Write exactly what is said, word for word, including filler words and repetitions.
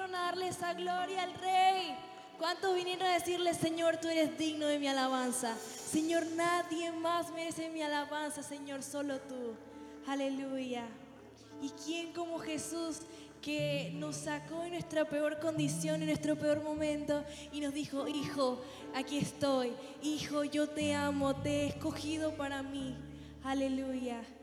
vinieron a darle esa gloria al Rey? ¿Cuántos vinieron a decirle, Señor, tú eres digno de mi alabanza? Señor, nadie más merece mi alabanza, Señor, solo tú. Aleluya. ¿Y quién como Jesús, que nos sacó de nuestra peor condición, en nuestro peor momento, y nos dijo, hijo, aquí estoy, hijo, yo te amo, te he escogido para mí? Aleluya.